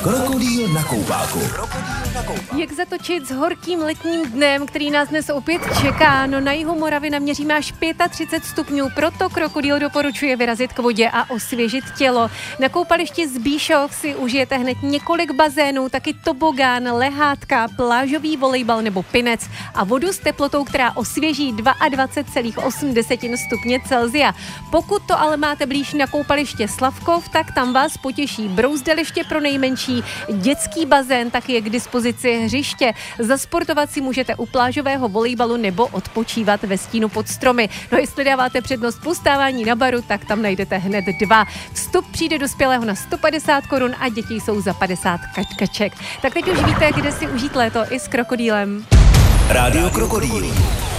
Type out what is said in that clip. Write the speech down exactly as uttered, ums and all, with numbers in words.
Krokodýl na koupáku. Jak zatočit s horkým letním dnem, který nás dnes opět čeká? No na jihu Moravy naměříme až třicet pět stupňů, proto Krokodýl doporučuje vyrazit k vodě a osvěžit tělo. Na koupališti Zbíšov si užijete hned několik bazénů, taky tobogán, lehátka, plážový volejbal nebo pinec a vodu s teplotou, která osvěží dvacet dva celá osm stupně Celsia. Pokud to ale máte blíž na koupaliště Slavkov, tak tam vás potěší brouzdeliště pro nejmenší, dětský bazén, taky je k dispozici hřiště. Zasportovat si můžete u plážového volejbalu nebo odpočívat ve stínu pod stromy. No jestli dáváte přednost postávání na baru, tak tam najdete hned dva. Vstup přijde dospělého na sto padesát korun a děti jsou za padesát kaček. Tak teď už víte, kde si užít léto i s Krokodýlem. Rádio Krokodýl.